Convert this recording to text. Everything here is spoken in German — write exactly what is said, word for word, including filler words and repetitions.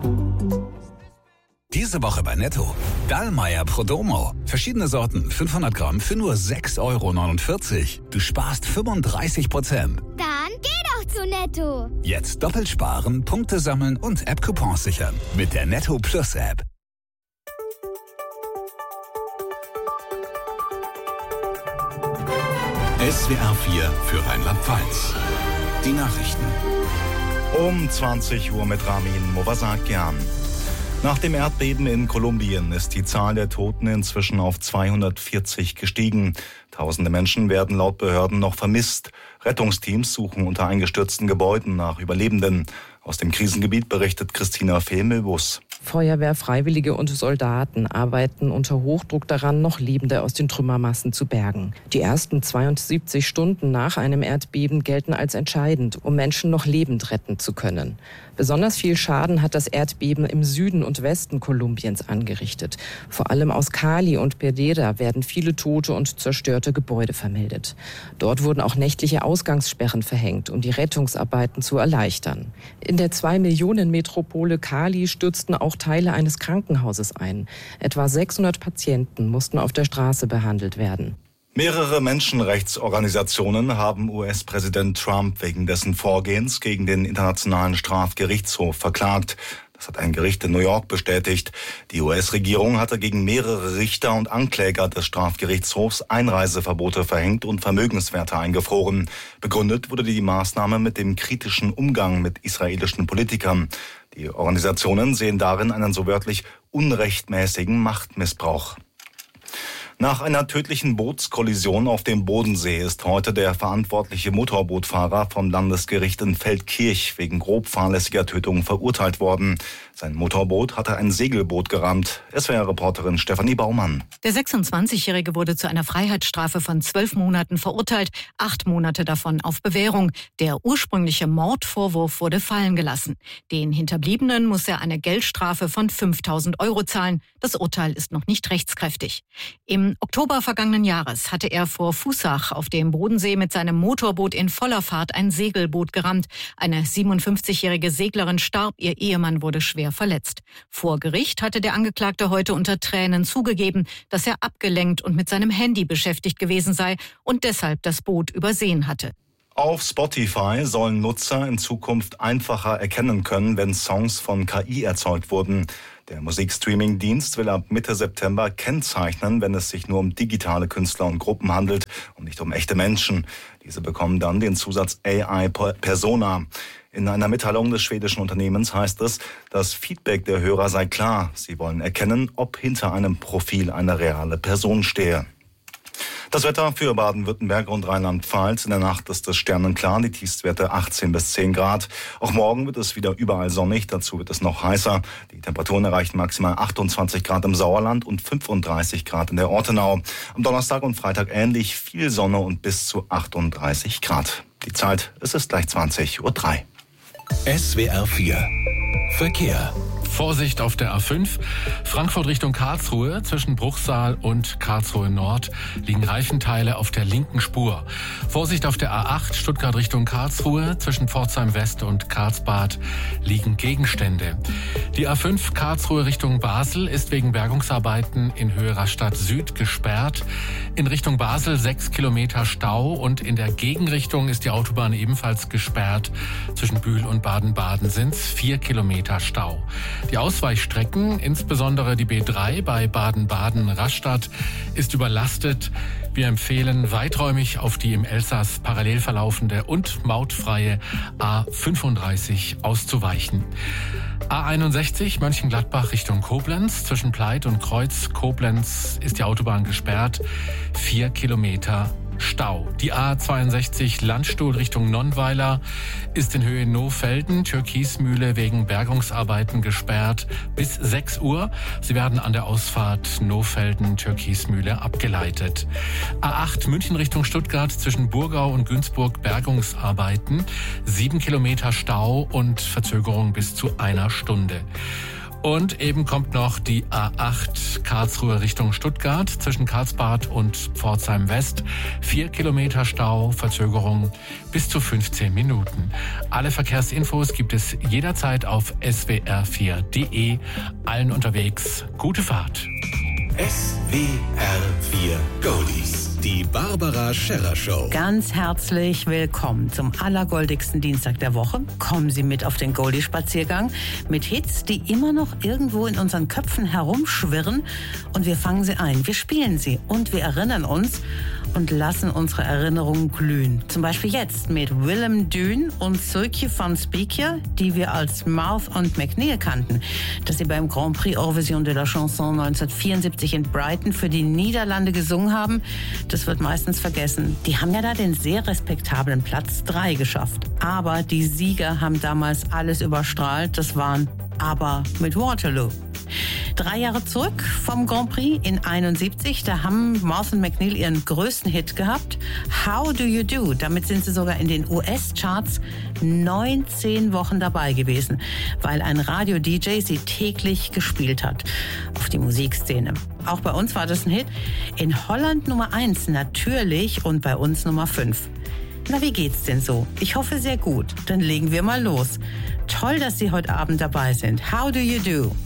Diese Woche bei Netto. Dallmayr Prodomo. Verschiedene Sorten, fünfhundert Gramm für nur sechs Euro neunundvierzig. Du sparst fünfunddreißig Prozent. Dann geh doch zu Netto. Jetzt doppelt sparen, Punkte sammeln und App-Coupons sichern. Mit der Netto Plus App. S W R vier für Rheinland-Pfalz. Die Nachrichten. Um zwanzig Uhr mit Ramin Movasakian. Nach dem Erdbeben in Kolumbien ist die Zahl der Toten inzwischen auf zweihundertvierzig gestiegen. Tausende Menschen werden laut Behörden noch vermisst. Rettungsteams suchen unter eingestürzten Gebäuden nach Überlebenden. Aus dem Krisengebiet berichtet Christina Fehl-Milbus. Feuerwehr, Freiwillige und Soldaten arbeiten unter Hochdruck daran, noch Lebende aus den Trümmermassen zu bergen. Die ersten zweiundsiebzig Stunden nach einem Erdbeben gelten als entscheidend, um Menschen noch lebend retten zu können. Besonders viel Schaden hat das Erdbeben im Süden und Westen Kolumbiens angerichtet. Vor allem aus Cali und Pereira werden viele tote und zerstörte Gebäude vermeldet. Dort wurden auch nächtliche Ausgangssperren verhängt, um die Rettungsarbeiten zu erleichtern. In der zwei Millionen Metropole Cali stürzten auch Teile eines Krankenhauses ein. Etwa sechshundert Patienten mussten auf der Straße behandelt werden. Mehrere Menschenrechtsorganisationen haben U S-Präsident Trump wegen dessen Vorgehens gegen den Internationalen Strafgerichtshof verklagt. Das hat ein Gericht in New York bestätigt. Die U S-Regierung hatte gegen mehrere Richter und Ankläger des Strafgerichtshofs Einreiseverbote verhängt und Vermögenswerte eingefroren. Begründet wurde die Maßnahme mit dem kritischen Umgang mit israelischen Politikern. Die Organisationen sehen darin einen so wörtlich unrechtmäßigen Machtmissbrauch. Nach einer tödlichen Bootskollision auf dem Bodensee ist heute der verantwortliche Motorbootfahrer vom Landesgericht in Feldkirch wegen grob fahrlässiger Tötung verurteilt worden. Sein Motorboot hatte ein Segelboot gerammt. S W R-Reporterin Stefanie Baumann. Der sechsundzwanzigjährige wurde zu einer Freiheitsstrafe von zwölf Monaten verurteilt, acht Monate davon auf Bewährung. Der ursprüngliche Mordvorwurf wurde fallen gelassen. Den Hinterbliebenen muss er eine Geldstrafe von fünftausend Euro zahlen. Das Urteil ist noch nicht rechtskräftig. Im Oktober vergangenen Jahres hatte er vor Fußach auf dem Bodensee mit seinem Motorboot in voller Fahrt ein Segelboot gerammt. Eine siebenundfünfzigjährige Seglerin starb, ihr Ehemann wurde schwer verletzt. Vor Gericht hatte der Angeklagte heute unter Tränen zugegeben, dass er abgelenkt und mit seinem Handy beschäftigt gewesen sei und deshalb das Boot übersehen hatte. Auf Spotify sollen Nutzer in Zukunft einfacher erkennen können, wenn Songs von K I erzeugt wurden. Der Musikstreaming-Dienst will ab Mitte September kennzeichnen, wenn es sich nur um digitale Künstler und Gruppen handelt und nicht um echte Menschen. Diese bekommen dann den Zusatz A I-Persona. In einer Mitteilung des schwedischen Unternehmens heißt es, das Feedback der Hörer sei klar. Sie wollen erkennen, ob hinter einem Profil eine reale Person stehe. Das Wetter für Baden-Württemberg und Rheinland-Pfalz. In der Nacht ist es sternenklar, die Tiefstwerte achtzehn bis zehn Grad. Auch morgen wird es wieder überall sonnig, dazu wird es noch heißer. Die Temperaturen erreichen maximal achtundzwanzig Grad im Sauerland und fünfunddreißig Grad in der Ortenau. Am Donnerstag und Freitag ähnlich, viel Sonne und bis zu achtunddreißig Grad. Die Zeit, es ist gleich zwanzig Uhr drei. S W R vier Verkehr. Vorsicht auf der A fünf. Frankfurt Richtung Karlsruhe. Zwischen Bruchsal und Karlsruhe Nord liegen Reifenteile auf der linken Spur. Vorsicht auf der A acht. Stuttgart Richtung Karlsruhe. Zwischen Pforzheim West und Karlsbad liegen Gegenstände. Die A fünf Karlsruhe Richtung Basel ist wegen Bergungsarbeiten in Höhe Rastatt Süd gesperrt. In Richtung Basel sechs Kilometer Stau und in der Gegenrichtung ist die Autobahn ebenfalls gesperrt. Zwischen Bühl und Baden-Baden sind es vier Kilometer Stau. Die Ausweichstrecken, insbesondere die B drei bei Baden-Baden-Rastatt, ist überlastet. Wir empfehlen weiträumig auf die im Elsass parallel verlaufende und mautfreie A fünfunddreißig auszuweichen. A einundsechzig Mönchengladbach Richtung Koblenz. Zwischen Pleit und Kreuz Koblenz ist die Autobahn gesperrt. Vier Kilometer Stau. Die A zweiundsechzig Landstuhl Richtung Nonnweiler ist in Höhe Nohfelden, Türkismühle wegen Bergungsarbeiten gesperrt bis sechs Uhr. Sie werden an der Ausfahrt Nohfelden, Türkismühle abgeleitet. A acht München Richtung Stuttgart zwischen Burgau und Günzburg Bergungsarbeiten. Sieben Kilometer Stau und Verzögerung bis zu einer Stunde. Und eben kommt noch die A acht Karlsruhe Richtung Stuttgart zwischen Karlsbad und Pforzheim West. Vier Kilometer Stau, Verzögerung bis zu fünfzehn Minuten. Alle Verkehrsinfos gibt es jederzeit auf S W R vier Punkt de. Allen unterwegs gute Fahrt. S W R vier Goldies. Die Barbara Scherrer Show. Ganz herzlich willkommen zum allergoldigsten Dienstag der Woche. Kommen Sie mit auf den Goldie-Spaziergang mit Hits, die immer noch irgendwo in unseren Köpfen herumschwirren. Und wir fangen sie ein, wir spielen sie und wir erinnern uns und lassen unsere Erinnerungen glühen. Zum Beispiel jetzt mit Willem Dune und Sukje van Spiekje, die wir als Mouth und McNeil kannten, dass sie beim Grand Prix Eurovision de la Chanson neunzehnhundertvierundsiebzig in Brighton für die Niederlande gesungen haben. Das wird meistens vergessen. Die haben ja da den sehr respektablen Platz drei geschafft. Aber die Sieger haben damals alles überstrahlt. Das waren ABBA mit Waterloo. Drei Jahre zurück vom Grand Prix in einundsiebzig, da haben Mouth und McNeil ihren größten Hit gehabt. How Do You Do? Damit sind sie sogar in den U S-Charts neunzehn Wochen dabei gewesen, weil ein Radio-D J sie täglich gespielt hat auf die Musikszene. Auch bei uns war das ein Hit. In Holland Nummer eins natürlich und bei uns Nummer fünf. Na, wie geht's denn so? Ich hoffe sehr gut. Dann legen wir mal los. Toll, dass Sie heute Abend dabei sind. How Do You Do?